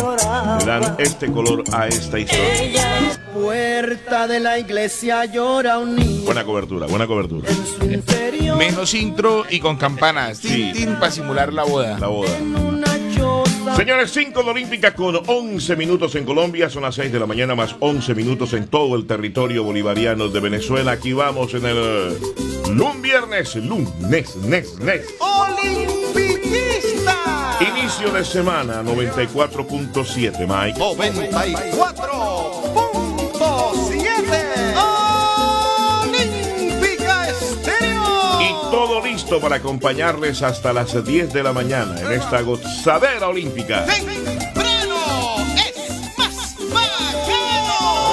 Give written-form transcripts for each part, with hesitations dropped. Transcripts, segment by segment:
le dan este color a esta historia. En la puerta de la iglesia llora un niño. Buena cobertura, buena cobertura. En su interior. Menos intro y con campanas. Sí. Para simular la boda. La boda. En una choza. Señores, 5 de Olímpica con 11 minutos en Colombia. Son las 6 de la mañana más 11 minutos en todo el territorio bolivariano de Venezuela. Aquí vamos en el lunes. Olimpiquista. Inicio de semana 94.7, Mike. 94.7. Olímpica Estéreo. Y todo listo para acompañarles hasta las 10 de la mañana en esta gozadera olímpica. Temprano es más bacano.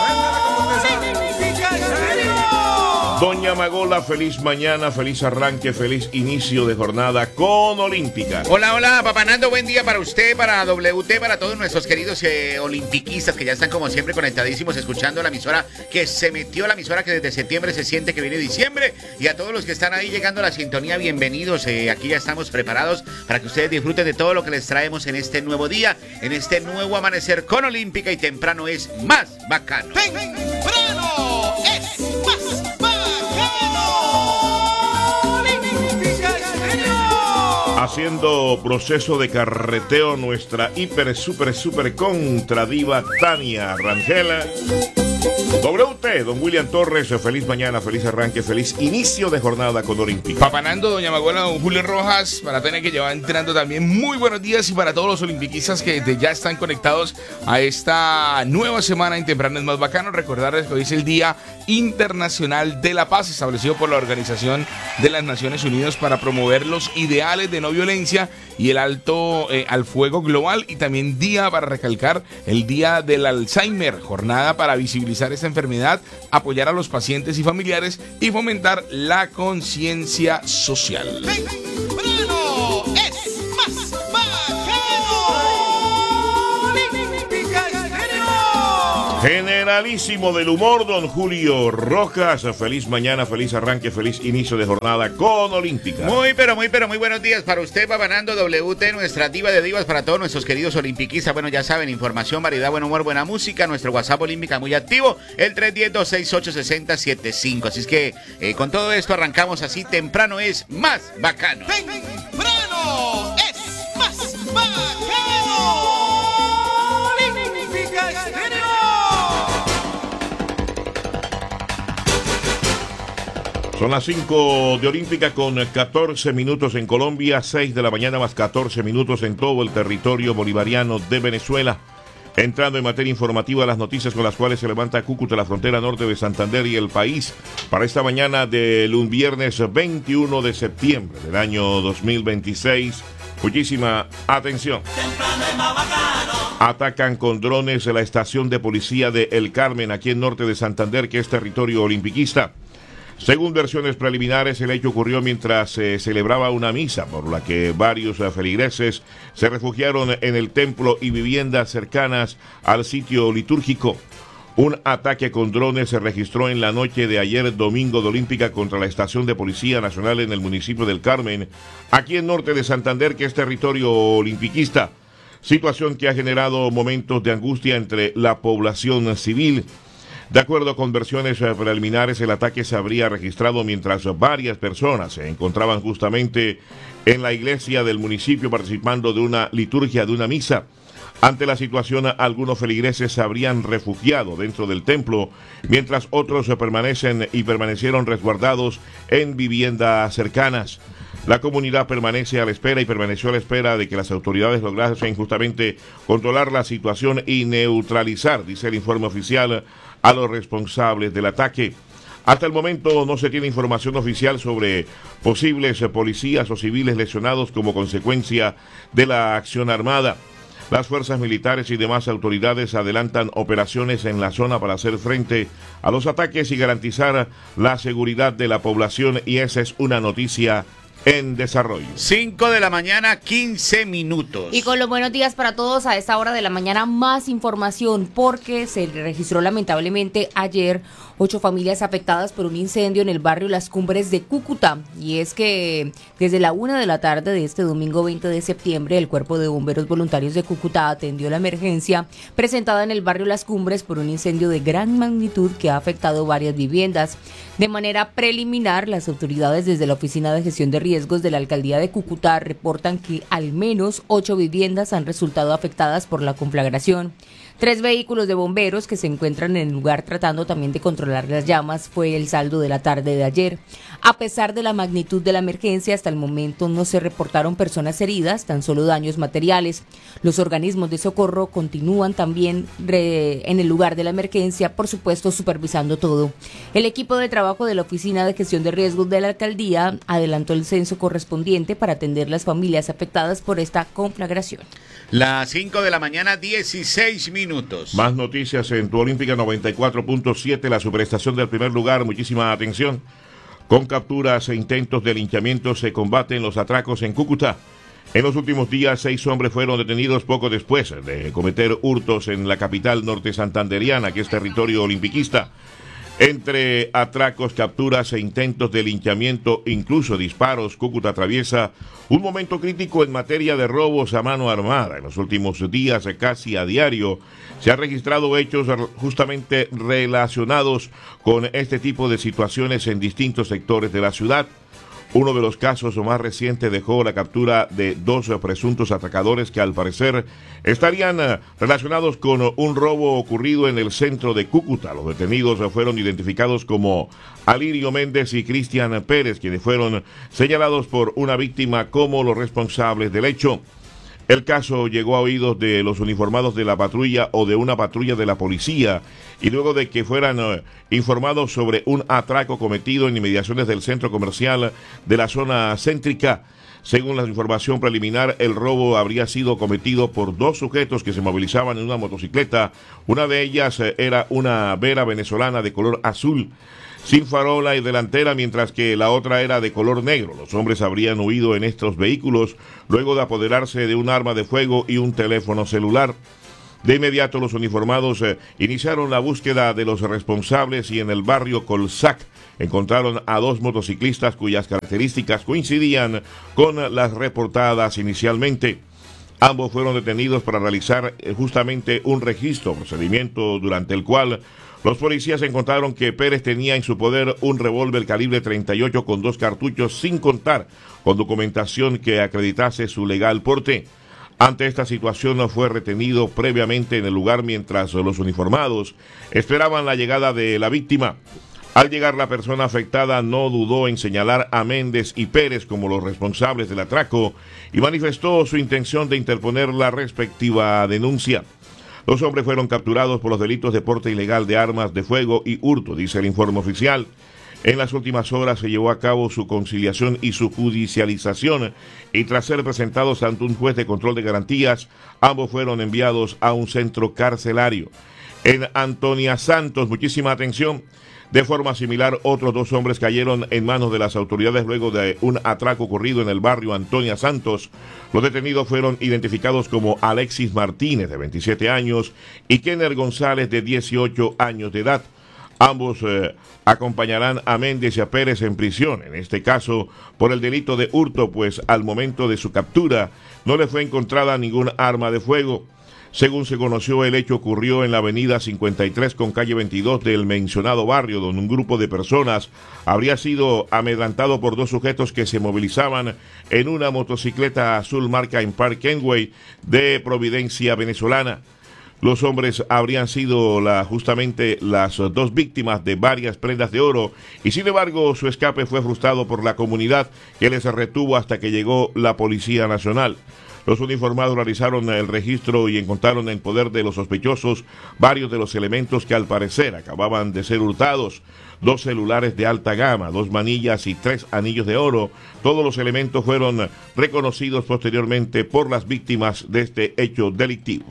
Olímpica Estéreo. Doña Magola, feliz mañana, feliz arranque, feliz inicio de jornada con Olímpica. Hola, hola, Papá Nando, buen día para usted, para WT, para todos nuestros queridos olimpiquistas que ya están como siempre conectadísimos escuchando la emisora que se metió, la emisora que desde septiembre se siente que viene diciembre, y a todos los que están ahí llegando a la sintonía, bienvenidos. Aquí ya estamos preparados para que ustedes disfruten de todo lo que les traemos en este nuevo día, en este nuevo amanecer con Olímpica, y temprano es más bacano. Temprano es más bacano. Olímpica Estéreo. Haciendo proceso de carreteo nuestra super contradiva Tania Rangela. WT, don William Torres, feliz mañana, feliz arranque, feliz inicio de jornada con Olímpica. Papá Nando, doña Maguela, don Julio Rojas, para Tania que lleva entrando también, muy buenos días, y para todos los olimpiquistas que ya están conectados a esta nueva semana en Temprano es más bacano. Recordarles que hoy es el Día Internacional de la Paz, establecido por la Organización de las Naciones Unidas para promover los ideales de no violencia y el alto al fuego global, y también día para recalcar el Día del Alzheimer, jornada para visibilizar esta enfermedad, apoyar a los pacientes y familiares y fomentar la conciencia social. Temprano es más bacano. Olímpica Estéreo. Generalísimo del humor, don Julio Rojas, feliz mañana, feliz arranque, feliz inicio de jornada con Olímpica. Muy buenos días para usted, Papá Nando, WT, nuestra diva de divas, para todos nuestros queridos olimpiquistas. Bueno, ya saben, información, variedad, buen humor, buena música. Nuestro WhatsApp Olímpica muy activo, el 310-268-6075. Así es que con todo esto arrancamos así. Temprano es más bacano. Temprano es más bacano. Olímpica Estéreo. Son las 5 de Olímpica con 14 minutos en Colombia, 6 de la mañana más 14 minutos en todo el territorio bolivariano de Venezuela. Entrando en materia informativa, las noticias con las cuales se levanta Cúcuta, la frontera norte de Santander y el país, para esta mañana del un viernes 21 de septiembre del año 2026. Muchísima atención. Atacan con drones la estación de policía de El Carmen, aquí en norte de Santander, que es territorio olimpiquista. Según versiones preliminares, el hecho ocurrió mientras se celebraba una misa, por la que varios feligreses se refugiaron en el templo y viviendas cercanas al sitio litúrgico. Un ataque con drones se registró en la noche de ayer domingo de Olímpica contra la estación de Policía Nacional en el municipio del Carmen, aquí en norte de Santander, que es territorio olimpiquista. Situación que ha generado momentos de angustia entre la población civil. De acuerdo con versiones preliminares, el ataque se habría registrado mientras varias personas se encontraban justamente en la iglesia del municipio participando de una liturgia de una misa. Ante la situación, algunos feligreses se habrían refugiado dentro del templo, mientras otros permanecieron resguardados en viviendas cercanas. La comunidad permanece a la espera y permaneció a la espera de que las autoridades lograsen justamente controlar la situación y neutralizar, dice el informe oficial, a los responsables del ataque. Hasta el momento no se tiene información oficial sobre posibles policías o civiles lesionados como consecuencia de la acción armada. Las fuerzas militares y demás autoridades adelantan operaciones en la zona para hacer frente a los ataques y garantizar la seguridad de la población, y esa es una noticia en desarrollo. 5 de la mañana, 15 minutos. Y con los buenos días para todos, a esta hora de la mañana más información porque se registró lamentablemente ayer 8 familias afectadas por un incendio en el barrio Las Cumbres de Cúcuta. Y es que desde la 1 de la tarde de este domingo 20 de septiembre, el Cuerpo de Bomberos Voluntarios de Cúcuta atendió la emergencia presentada en el barrio Las Cumbres por un incendio de gran magnitud que ha afectado varias viviendas. De manera preliminar, las autoridades desde la Oficina de Gestión de Riesgos de la Alcaldía de Cúcuta reportan que al menos 8 viviendas han resultado afectadas por la conflagración. 3 vehículos de bomberos que se encuentran en el lugar tratando también de controlar las llamas fue el saldo de la tarde de ayer. A pesar de la magnitud de la emergencia, hasta el momento no se reportaron personas heridas, tan solo daños materiales. Los organismos de socorro continúan también en el lugar de la emergencia, por supuesto, supervisando todo. El equipo de trabajo de la Oficina de Gestión de Riesgos de la Alcaldía adelantó el censo correspondiente para atender las familias afectadas por esta conflagración. Las 5 de la mañana, 16 minutos. Más noticias en Tu Olímpica 94.7, la superestación del primer lugar. Muchísima atención. Con capturas e intentos de linchamiento se combaten los atracos en Cúcuta. En los últimos días, 6 hombres fueron detenidos poco después de cometer hurtos en la capital norte santanderiana, que es territorio olimpiquista. Entre atracos, capturas e intentos de linchamiento, incluso disparos, Cúcuta atraviesa un momento crítico en materia de robos a mano armada. En los últimos días, casi a diario, se han registrado hechos justamente relacionados con este tipo de situaciones en distintos sectores de la ciudad. Uno de los casos más recientes dejó la captura de 2 presuntos atracadores que al parecer estarían relacionados con un robo ocurrido en el centro de Cúcuta. Los detenidos fueron identificados como Alirio Méndez y Cristian Pérez, quienes fueron señalados por una víctima como los responsables del hecho. El caso llegó a oídos de los uniformados de la patrulla o de una patrulla de la policía, y luego de que fueran informados sobre un atraco cometido en inmediaciones del centro comercial de la zona céntrica. Según la información preliminar, el robo habría sido cometido por 2 sujetos que se movilizaban en una motocicleta. Una de ellas era una Vera venezolana de color azul, sin farola y delantera, mientras que la otra era de color negro. Los hombres habrían huido en estos vehículos luego de apoderarse de un arma de fuego y un teléfono celular. De inmediato los uniformados iniciaron la búsqueda de los responsables y en el barrio Colsac encontraron a 2 motociclistas cuyas características coincidían con las reportadas inicialmente. Ambos fueron detenidos para realizar justamente un procedimiento durante el cual los policías encontraron que Pérez tenía en su poder un revólver calibre 38 con 2 cartuchos, sin contar con documentación que acreditase su legal porte. Ante esta situación fue retenido previamente en el lugar mientras los uniformados esperaban la llegada de la víctima. Al llegar, la persona afectada no dudó en señalar a Méndez y Pérez como los responsables del atraco y manifestó su intención de interponer la respectiva denuncia. Los hombres fueron capturados por los delitos de porte ilegal de armas de fuego y hurto, dice el informe oficial. En las últimas horas se llevó a cabo su conciliación y su judicialización, y tras ser presentados ante un juez de control de garantías, ambos fueron enviados a un centro carcelario. En Antonia Santos, muchísima atención. De forma similar, otros 2 hombres cayeron en manos de las autoridades luego de un atraco ocurrido en el barrio Antonia Santos. Los detenidos fueron identificados como Alexis Martínez, de 27 años, y Kenner González, de 18 años de edad. Ambos acompañarán a Méndez y a Pérez en prisión, en este caso por el delito de hurto, pues al momento de su captura no le fue encontrada ningún arma de fuego. Según se conoció, el hecho ocurrió en la avenida 53 con calle 22 del mencionado barrio, donde un grupo de personas habría sido amedrantado por 2 sujetos que se movilizaban en una motocicleta azul marca Empire Kenway de Providencia venezolana. Los hombres habrían sido justamente las 2 víctimas de varias prendas de oro, y sin embargo su escape fue frustrado por la comunidad, que les retuvo hasta que llegó la Policía Nacional. Los uniformados realizaron el registro y encontraron en poder de los sospechosos varios de los elementos que al parecer acababan de ser hurtados: 2 celulares de alta gama, 2 manillas y 3 anillos de oro. Todos los elementos fueron reconocidos posteriormente por las víctimas de este hecho delictivo.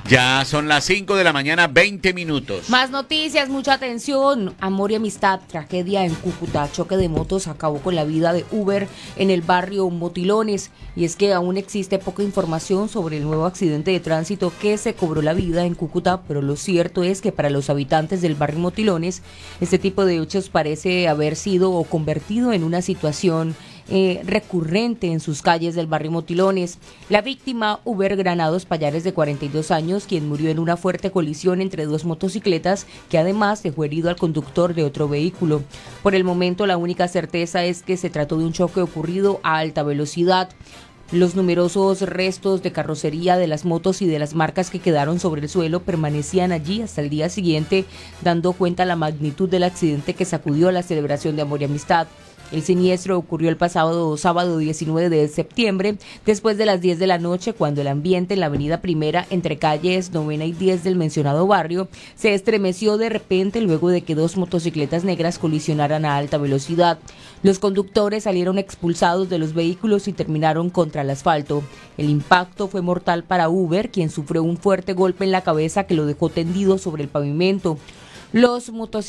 Ya son las 5 de la mañana, 20 minutos. Más noticias, mucha atención. Amor y amistad, tragedia en Cúcuta. Choque de motos acabó con la vida de Uber en el barrio Motilones. Y es que aún existe poca información sobre el nuevo accidente de tránsito que se cobró la vida en Cúcuta, pero lo cierto es que para los habitantes del barrio Motilones, este tipo de hechos parece haber sido o convertido en una situación recurrente en sus calles del barrio Motilones. La víctima, Uber Granados Payares, de 42 años, quien murió en una fuerte colisión entre dos motocicletas, que además dejó herido al conductor de otro vehículo. Por el momento, la única certeza es que se trató de un choque ocurrido a alta velocidad. Los numerosos restos de carrocería de las motos y de las marcas que quedaron sobre el suelo permanecían allí hasta el día siguiente, dando cuenta la magnitud del accidente que sacudió la celebración de Amor y Amistad. El siniestro ocurrió el pasado sábado 19 de septiembre, después de las 10 de la noche, cuando el ambiente en la avenida Primera, entre calles 9 y 10 del mencionado barrio, se estremeció de repente luego de que dos motocicletas negras colisionaran a alta velocidad. Los conductores salieron expulsados de los vehículos y terminaron contra el asfalto. El impacto fue mortal para Uber, quien sufrió un fuerte golpe en la cabeza que lo dejó tendido sobre el pavimento. Las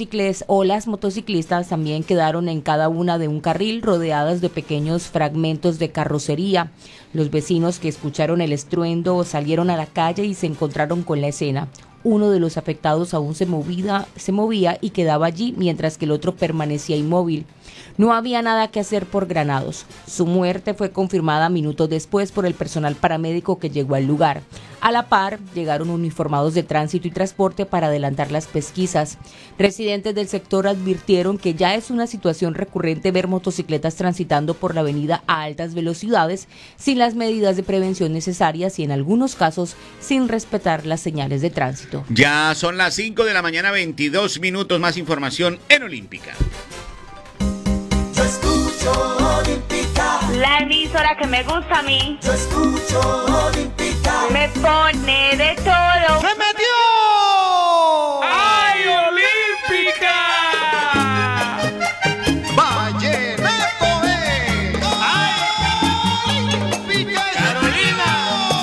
motociclistas también quedaron en cada una de un carril, rodeadas de pequeños fragmentos de carrocería. Los vecinos que escucharon el estruendo salieron a la calle y se encontraron con la escena. Uno de los afectados aún se movía y quedaba allí, mientras que el otro permanecía inmóvil. No había nada que hacer por Granados. Su muerte fue confirmada minutos después por el personal paramédico que llegó al lugar. A la par, llegaron uniformados de tránsito y transporte para adelantar las pesquisas. Residentes del sector advirtieron que ya es una situación recurrente ver motocicletas transitando por la avenida a altas velocidades sin las medidas de prevención necesarias y en algunos casos sin respetar las señales de tránsito. Ya son las 5 de la mañana, 22 minutos. Más información en Olímpica. Yo escucho Olímpica. La emisora que me gusta a mí. Yo escucho Olímpica.